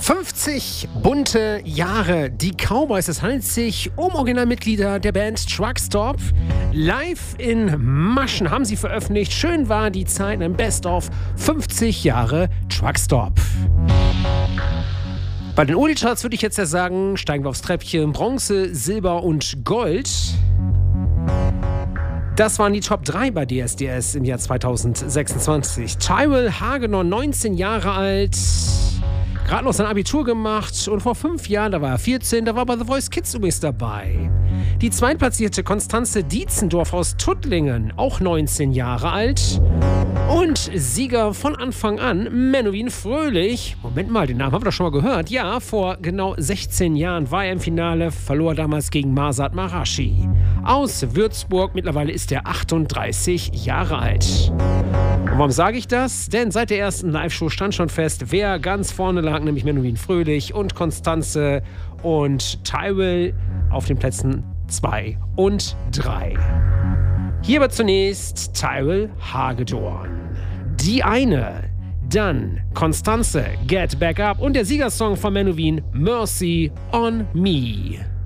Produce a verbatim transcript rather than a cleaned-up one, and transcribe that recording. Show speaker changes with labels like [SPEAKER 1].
[SPEAKER 1] fünfzig bunte Jahre. Die Cowboys, es handelt sich um Originalmitglieder der Band Truckstop. Live in Maschen haben sie veröffentlicht. Schön war die Zeit im Best-of fünfzig Jahre Truckstop. Bei den Oldie-Charts würde ich jetzt ja sagen, steigen wir aufs Treppchen. Bronze, Silber und Gold. Das waren die Top drei bei D S D S im Jahr zweitausendsechsundzwanzig. Tyrell Hagener, neunzehn Jahre alt, gerade noch sein Abitur gemacht und vor fünf Jahren, da war er vierzehn, da war bei The Voice Kids übrigens dabei. Die zweitplatzierte Konstanze Dietzendorf aus Tuttlingen, auch neunzehn Jahre alt. Und Sieger von Anfang an, Menowin Fröhlich. Moment mal, den Namen haben wir doch schon mal gehört. Ja, vor genau sechzehn Jahren war er im Finale, verlor damals gegen Marsad Marashi. Aus Würzburg, mittlerweile ist er achtunddreißig Jahre alt. Und warum sage ich das? Denn seit der ersten Live-Show stand schon fest, wer ganz vorne lag, nämlich Menowin Fröhlich und Konstanze und Tyrell auf den Plätzen zwei und drei. Hier aber zunächst Tyrell Hagedorn. Die eine, dann Konstanze, Get Back Up und der Siegersong von Menowin, Mercy on Me.